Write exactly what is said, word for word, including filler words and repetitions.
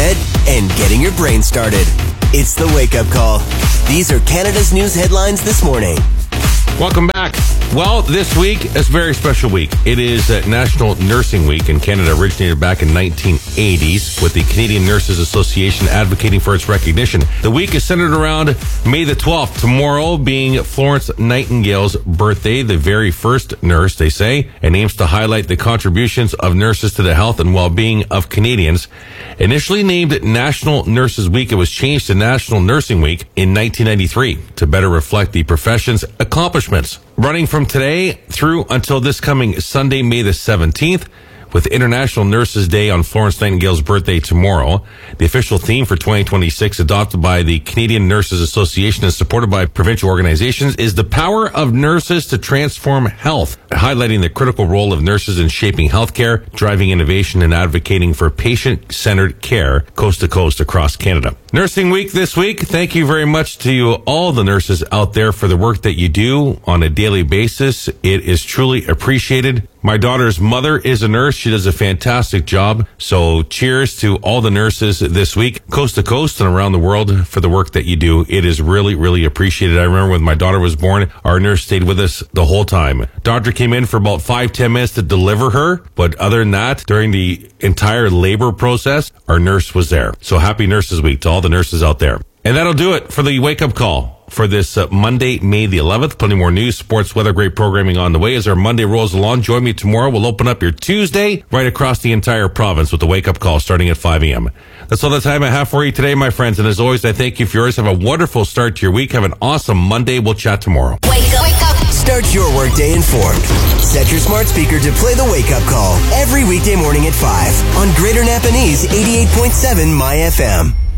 bed and getting your brain started. It's the Wake Up Call. These are Canada's news headlines this morning. Welcome back. Well, this week is a very special week. It is uh, National Nursing Week, and Canada originated back in nineteen eighties with the Canadian Nurses Association advocating for its recognition. The week is centered around May the twelfth, tomorrow being Florence Nightingale's birthday, the very first nurse, they say, and aims to highlight the contributions of nurses to the health and well-being of Canadians. Initially named National Nurses Week, it was changed to National Nursing Week in nineteen ninety-three to better reflect the profession's accomplishments. Running from today through until this coming Sunday, May the seventeenth, with International Nurses Day on Florence Nightingale's birthday tomorrow. The official theme for twenty twenty-six, adopted by the Canadian Nurses Association and supported by provincial organizations, is the power of nurses to transform health, highlighting the critical role of nurses in shaping healthcare, driving innovation, and advocating for patient-centered care coast to coast across Canada. Nursing Week this week. Thank you very much to you, all the nurses out there, for the work that you do on a daily basis. It is truly appreciated. My daughter's mother is a nurse. She does a fantastic job. So cheers to all the nurses this week, coast to coast and around the world, for the work that you do. It is really, really appreciated. I remember when my daughter was born, our nurse stayed with us the whole time. Doctor came in for about five, ten minutes to deliver her. But other than that, during the entire labor process, our nurse was there. So happy Nurses Week to all the nurses out there. And that'll do it for the Wake Up Call for this uh, Monday, May the eleventh. Plenty more news, sports, weather, great programming on the way as our Monday rolls along. Join me tomorrow. We'll open up your Tuesday right across the entire province with the Wake Up Call starting at five a.m. That's all the time I have for you today, my friends. And as always, I thank you for yours. Have a wonderful start to your week. Have an awesome Monday. We'll chat tomorrow. Wake up. Wake up. Start your workday informed. Set your smart speaker to play the Wake Up Call every weekday morning at five on Greater Napanese eighty-eight point seven My F M.